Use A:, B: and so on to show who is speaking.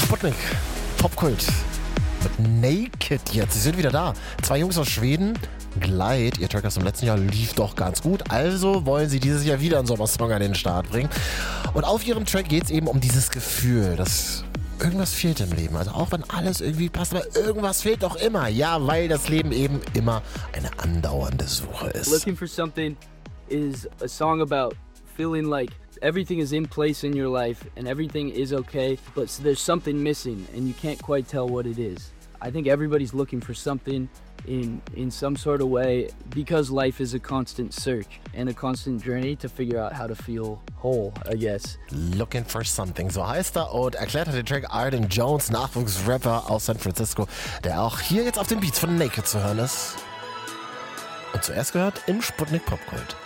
A: Sputnik, Popkult mit Naked jetzt. Sie sind wieder da. 2 Jungs aus Schweden. Glide, ihr Track aus dem letzten Jahr lief doch ganz gut. Also wollen sie dieses Jahr wieder einen Sommersong an den Start bringen. Und auf ihrem Track geht es eben um dieses Gefühl, dass irgendwas fehlt im Leben. Also auch wenn alles irgendwie passt, aber irgendwas fehlt doch immer. Ja, weil das Leben eben immer eine andauernde Suche ist.
B: Looking for Something is a song about feeling like everything is in place in your life and everything is okay, but there's something missing and you can't quite tell what it is. I think everybody's looking for something in some sort of way because life is a constant search and a constant journey to figure out how to feel whole, I guess.
A: Looking for Something, so heißt er und erklärt hat den Track Arden Jones, Nachwuchsrapper aus San Francisco, der auch hier jetzt auf den Beats von Naked zu hören ist. Und zuerst gehört im Sputnik Popkult.